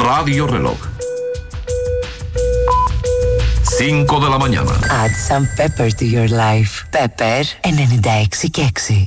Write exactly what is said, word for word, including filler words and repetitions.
Radio Reloj. cinco de la mañana. Add some pepper to your life. Pepper ενενήντα έξι και έξι.